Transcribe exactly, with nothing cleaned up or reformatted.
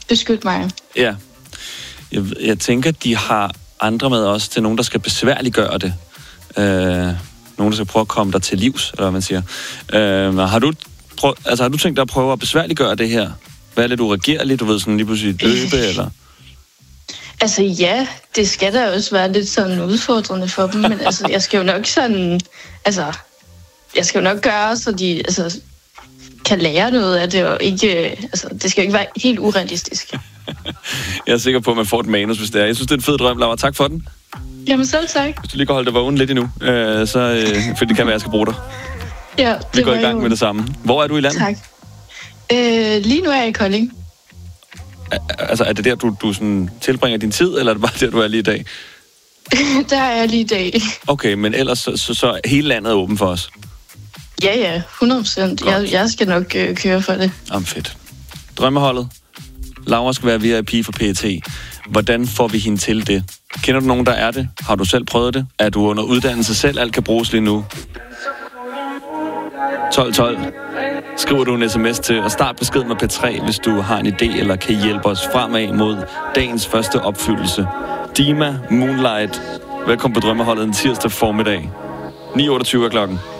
beskytte mig. Ja. Jeg, jeg tænker, de har andre med også til nogen, der skal besværliggøre det. Øh, nogen, der skal prøve at komme der til livs, eller hvad man siger. Øh, har, du prøv, altså, har du tænkt dig at prøve at besværliggøre det her? Hvad er det, du reagerer lidt? Du ved, sådan lige pludselig løbe, eller? Altså ja, det skal da også være lidt sådan udfordrende for dem, men altså, jeg skal jo nok sådan, altså, jeg skal jo nok gøre, så de altså, kan lære noget af det, og ikke, altså, det skal jo ikke være helt urealistisk. Jeg er sikker på, at man får et manus, hvis det er. Jeg synes, det er en fed drøm, Laura. Tak for den. Jamen selv tak. Hvis du lige kan holde dig vågen lidt endnu, øh, så øh, for det kan være, at jeg skal bruge dig. Ja, det Vi går i gang jo. med det samme. Hvor er du i landet? Tak. Øh, lige nu er jeg i Kolding. Altså, er det der, du, du sådan tilbringer din tid, eller er det bare der, du er lige i dag? Der er jeg lige i dag. Okay, men ellers så, så, så hele landet er åben for os? Ja, ja, hundrede procent. Jeg, jeg skal nok øh, køre for det. Jamen fedt. Drømmeholdet. Laura skal være V I P for P E T. Hvordan får vi hende til det? Kender du nogen, der er det? Har du selv prøvet det? Er du under uddannelse selv? Alt kan bruges lige nu. tolv tolv. Skriver du en sms til, og start besked med P tre, hvis du har en idé, eller kan hjælpe os fremad mod dagens første opfyldelse. Dima, Moonlight. Velkommen på Drømmeholdet en tirsdag formiddag. ni otteogtyve er klokken.